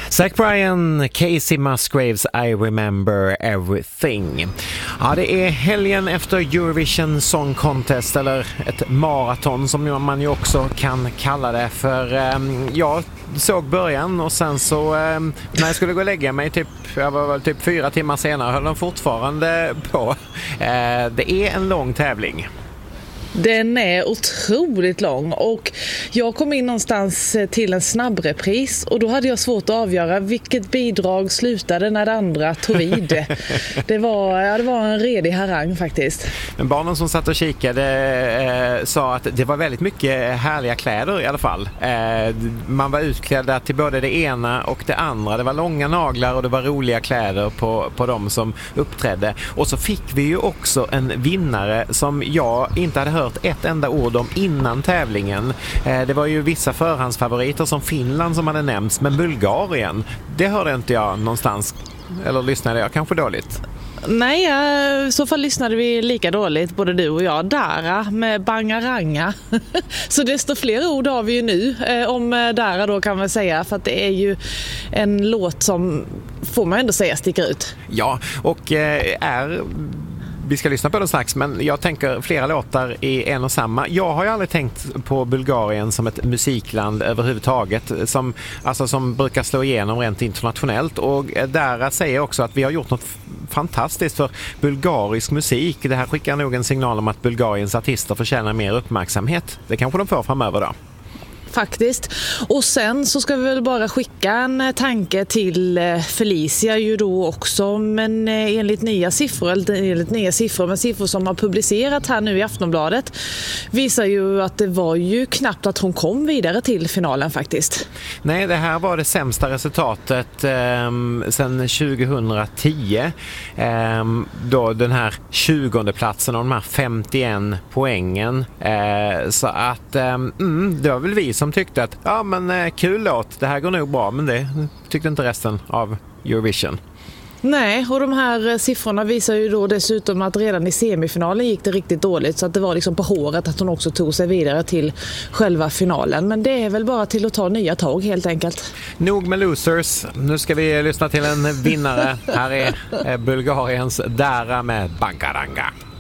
Zach Bryan, Casey Musgraves, I Remember Everything. Ja, det är helgen efter Eurovision Song Contest, eller ett maraton som man ju också kan kalla det, för jag såg början och sen så när jag skulle gå och lägga mig jag var väl typ 4 timmar senare, höll den fortfarande på. Det är en lång tävling. Den är otroligt lång och jag kom in någonstans till en snabbrepris och då hade jag svårt att avgöra vilket bidrag slutade när det andra tog vid. Det var en redig harang faktiskt. Men barnen som satt och kikade sa att det var väldigt mycket härliga kläder i alla fall. Man var utklädda till både det ena och det andra. Det var långa naglar och det var roliga kläder på de som uppträdde. Och så fick vi ju också en vinnare som jag inte hade hört ett enda ord om innan tävlingen. Det var ju vissa förhandsfavoriter som Finland som hade nämnts, men Bulgarien, det hörde inte jag någonstans. Eller lyssnade jag kanske dåligt? Nej, i så fall lyssnade vi lika dåligt, både du och jag. Dara med Bangaranga. Så desto fler ord har vi ju nu om Dara då, kan man säga. För att det är ju en låt som, får man ändå säga, sticker ut. Ja, och vi ska lyssna på den strax, men jag tänker flera låtar i en och samma. Jag har ju aldrig tänkt på Bulgarien som ett musikland överhuvudtaget som brukar slå igenom rent internationellt, och där säger också att vi har gjort något fantastiskt för bulgarisk musik. Det här skickar nog en signal om att Bulgariens artister förtjänar mer uppmärksamhet. Det kanske de får framöver då. Faktiskt. Och sen så ska vi väl bara skicka en tanke till Felicia ju då också, men enligt nya siffror, men siffror som har publicerat här nu i Aftonbladet visar ju att det var ju knappt att hon kom vidare till finalen faktiskt. Nej, det här var det sämsta resultatet sedan 2010, då den här 20:e platsen och de här 51 poängen, så att det var väl vi som tyckte att kul låt, det här går nog bra, men det tyckte inte resten av Eurovision. Nej, och de här siffrorna visar ju då dessutom att redan i semifinalen gick det riktigt dåligt, så att det var liksom på håret att hon också tog sig vidare till själva finalen. Men det är väl bara till att ta nya tag helt enkelt. Nog med losers, nu ska vi lyssna till en vinnare. Här är Bulgariens Dara med Bangaranga.